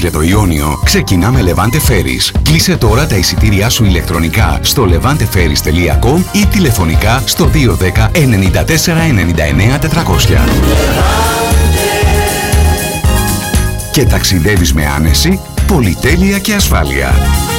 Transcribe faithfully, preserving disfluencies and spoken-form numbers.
για το Ιόνιο, ξεκινά με Levante Ferries. Κλείσε τώρα τα εισιτήριά σου ηλεκτρονικά στο λεβάντε φέρις τελεία κομ ή τηλεφωνικά στο δύο ένα μηδέν εννιά τέσσερα εννιά εννιά τετρακόσια. Και ταξιδεύεις με άνεση, πολυτέλεια και ασφάλεια.